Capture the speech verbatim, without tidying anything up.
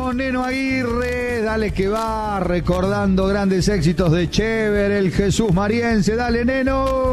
con Neno Aguirre, dale que va, recordando grandes éxitos de Chever, el Jesús Mariense, dale Neno.